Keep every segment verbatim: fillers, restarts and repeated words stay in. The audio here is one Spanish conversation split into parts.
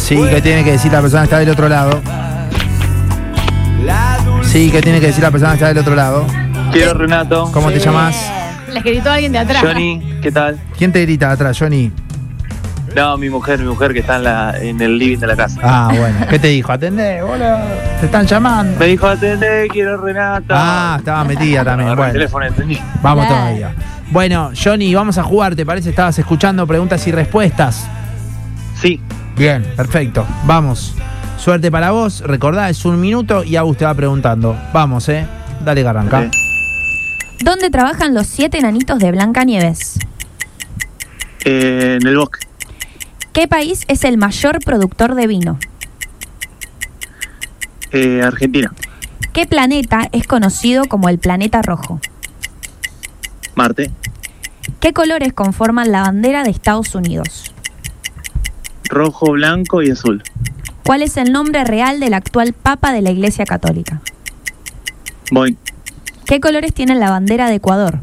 Sí, ¿qué tiene que decir la persona que está del otro lado? Sí, ¿qué tiene que decir la persona que está del otro lado? Quiero Renato. ¿Cómo te llamas? Les gritó alguien de atrás. Johnny, ¿qué tal? ¿Quién te grita atrás, Johnny? No, mi mujer, mi mujer que está en, la, en el living de la casa. Ah, bueno. ¿Qué te dijo? Atendé, boludo. Te están llamando. Me dijo, atendé, quiero Renato. Ah, estaba metida también. Agarré Bueno, el teléfono, entendí. vamos Claro. todavía. Bueno, Johnny, vamos a jugar, ¿te parece? Estabas escuchando preguntas y respuestas. Sí. Bien, perfecto. Vamos. Suerte para vos. Recordá, es un minuto y Agus te va preguntando. Vamos, eh. Dale que arranca. Ok. ¿Dónde trabajan los siete enanitos de Blancanieves? Eh, en el bosque. ¿Qué país es el mayor productor de vino? Eh, Argentina. ¿Qué planeta es conocido como el planeta rojo? Marte. ¿Qué colores conforman la bandera de Estados Unidos? Rojo, blanco y azul. ¿Cuál es el nombre real del actual Papa de la Iglesia Católica? Voy. ¿Qué colores tiene la bandera de Ecuador?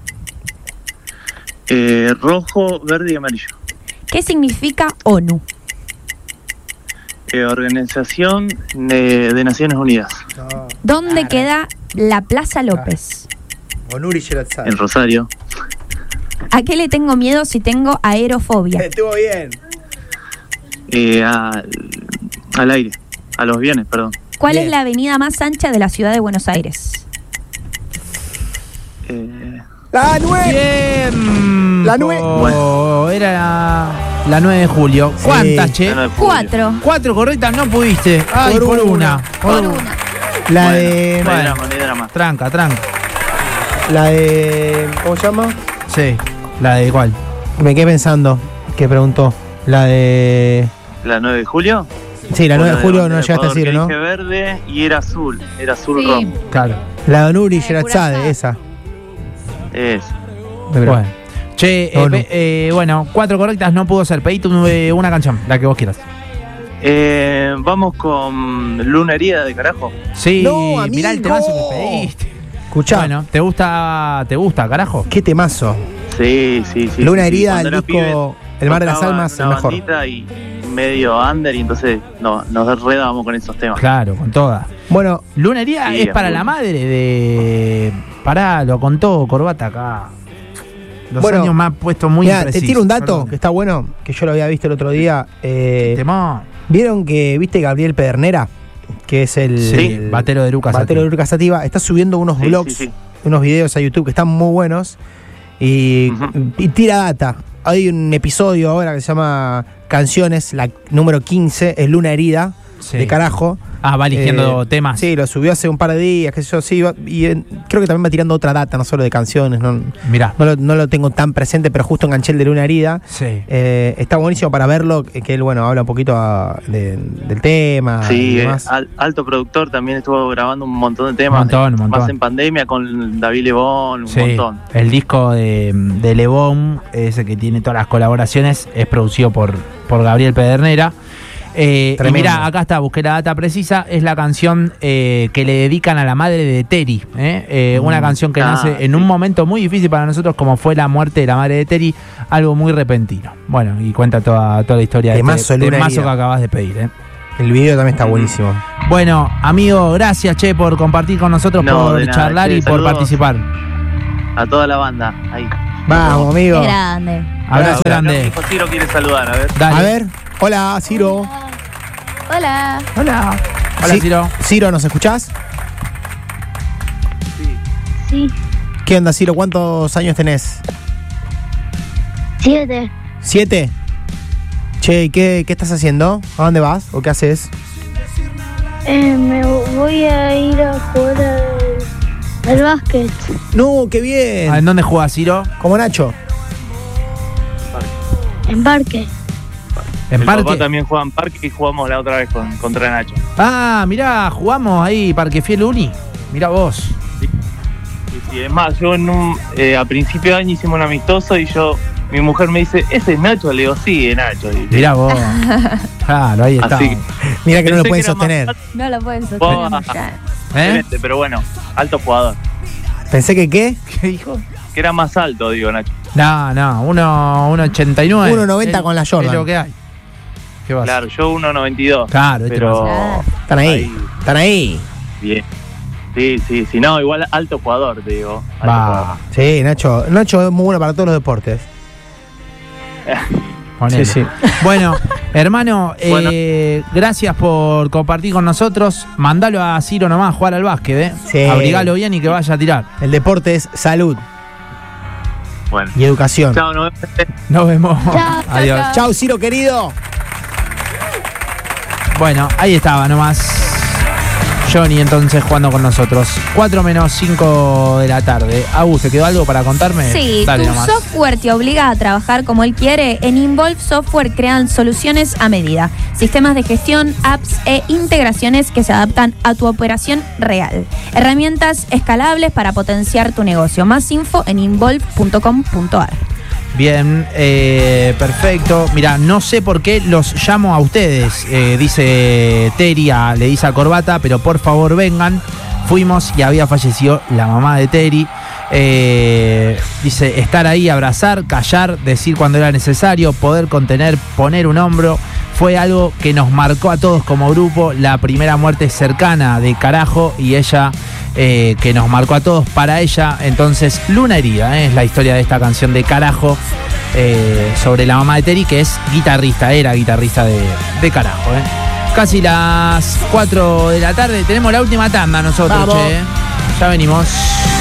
Eh, rojo, verde y amarillo. ¿Qué significa ONU? Eh, Organización de, de Naciones Unidas. ¿Dónde queda la Plaza López? En Rosario. ¿A qué le tengo miedo si tengo aerofobia? Estuvo bien. Eh, al, al aire. A los aviones, perdón. ¿Cuál Bien. es la avenida más ancha de la ciudad de Buenos Aires? Eh, La nueve. Bien. La nueve. Oh, era la, la nueve de julio. Sí. ¿Cuántas, che? no de julio. Cuatro. Cuatro correctas no pudiste. Ay, Por por, una. una. Por una. La Bueno, de. no hay bueno. drama, no hay drama. Tranca, tranca. La de. ¿Cómo se llama? Sí. ¿La de cuál? Me quedé pensando. ¿Qué preguntó? La de. ¿La nueve de julio? Sí, la O nueve de julio bandera no llegaste a Ecuador, decir, que ¿no? dije verde y era azul. Era azul Sí. rojo. Claro. La de Onuri Eh, Sherazade, Curazao. esa. Es. De verdad. Bueno. Che, No, eh, no. pe- eh, bueno, cuatro correctas no pudo ser. Pedite un- eh, una canción, la que vos quieras. Eh, vamos con Luna Herida de carajo. Sí, No, amigo. mirá el temazo que pediste. Escuchá, Bueno, ¿te gusta, te gusta, carajo? qué temazo. Sí, sí, sí. Luna sí, sí. Herida, Cuando el era disco pibe, El Mar de las tocaba Almas, el una mejor. bandita y medio under y entonces no, nos redábamos con esos temas. Claro, con todas. Bueno, Luna Herida Sí, es es para muy- la madre de. Pará, lo contó Corbata acá. Los Bueno, años me ha puesto muy mirá, te impreciso. tiro un dato Perdón. que está bueno, que yo lo había visto el otro día. Eh, Temón. ¿Vieron que viste Gabriel Pedernera? Que es el, Sí, el batero de Lucas batero Sativa. de Lucas Sativa. Está subiendo unos Sí, vlogs, sí, sí. unos videos a YouTube que están muy buenos. Y, Ujú. y tira data. Hay un episodio ahora que se llama Canciones, la número quince, es Luna Herida, Sí. de carajo. Ah, va eligiendo Eh, temas. Sí, lo subió hace un par de días, qué sé yo, sí, va- y eh, creo que también va tirando otra data, no solo de canciones, no, Mirá. no, lo, no lo tengo tan presente, pero justo enganché el de Luna Herida. Sí. Eh, está buenísimo para verlo, que que él, bueno, habla un poquito ah, de- del tema y Sí, eh, demás. al- alto productor, también estuvo grabando un montón de temas. Un montón, un montón. Más en pandemia con David Lebón, un Sí, montón. el disco de, de Lebón, ese que tiene todas las colaboraciones, es producido por, por Gabriel Pedernera. Eh, y Tremendo. mirá, acá está, busqué la data precisa, es la canción eh, que le dedican a la madre de Terry. ¿eh? Eh, una Mm. canción que Ah, nace en sí. un momento muy difícil para nosotros, como fue la muerte de la madre de Terry, algo muy repentino. Bueno, y cuenta toda, toda la historia de Temazo, este Luna temazo Herida. que acabas de pedir. ¿eh? El video también está Mm. buenísimo. Bueno, amigo, gracias, che, por compartir con nosotros, No, por de nada, charlar che, y por saludos. participar. A toda la banda. Ahí. Vamos, amigo. Qué grande. Abrazo Acá grande. mi hijo Ciro quiere saludar, a ver. Dale. A ver, hola, Ciro. Hola. Hola. Hola, Sí. Ciro. Ciro, ¿nos escuchás? Sí, ¿Qué onda, Ciro? ¿Cuántos años tenés? siete. ¿Siete? Che, ¿y qué, qué estás haciendo? ¿A dónde vas? ¿O qué haces? Eh, me voy a ir a jugar al, al básquet. No, qué bien. Ah, ¿En dónde jugás, Ciro? Como Nacho. En parque. ¿En El parque? papá también juega en parque y jugamos la otra vez con, contra Nacho. Ah, mirá, jugamos ahí, Parque Fiel Uni. Mirá vos. Sí, sí, es más, yo en un, eh, a principio de año hicimos un amistoso y yo, mi mujer me dice, ¿ese es Nacho? Le digo, sí, es Nacho. Y- Mirá vos. Claro, ahí está. Así que- Mira que no lo Pensé pueden que era más sostener. alto, No lo pueden Oh. sostener mucha. ¿Eh? excelente, pero bueno, alto jugador. Pensé que qué. ¿Qué dijo? Que era más alto, digo, Nacho. No, no, uno, uno ochenta y nueve. uno noventa Es- con la Jordan. Es lo que hay. ¿Qué vas? Claro, yo uno noventa y dos. Claro, este pero más. Están ahí, están ahí. bien. Sí, sí, sí, no, igual alto jugador, te digo. Alto Va. Sí, Nacho, Nacho es muy bueno para todos los deportes. Ponele. Sí, sí. Bueno, hermano, Bueno. eh, gracias por compartir con nosotros. Mandalo a Ciro nomás a jugar al básquet, ¿eh? Sí. Abrigalo bien y que vaya a tirar. El deporte es salud Bueno. y educación. Chao, nos vemos. Nos vemos. Chao. Adiós. Chau, Ciro, querido. Bueno, ahí estaba nomás Johnny entonces jugando con nosotros. cuatro menos cinco de la tarde. Agus, ¿te quedó algo para contarme? Sí, Dale tu nomás. software te obliga a trabajar como él quiere. En Involve Software crean soluciones a medida, sistemas de gestión, apps e integraciones que se adaptan a tu operación real. Herramientas escalables para potenciar tu negocio. Más info en involve punto com punto a r. Bien, eh, perfecto. Mira, no sé por qué los llamo a ustedes, eh, dice Teri, a- le dice a Corbata, pero por favor vengan. Fuimos y había fallecido la mamá de Teri. Eh, dice, estar ahí, abrazar, callar, decir cuando era necesario, poder contener, poner un hombro. Fue algo que nos marcó a todos como grupo, la primera muerte cercana de Carajo y ella eh, que nos marcó a todos para ella. Entonces, Luna Herida, eh, es la historia de esta canción de Carajo eh, sobre la mamá de Teri, que es guitarrista, era guitarrista de, de Carajo. Eh. Casi las cuatro de la tarde, tenemos la última tanda nosotros, Vamos. che. Ya venimos.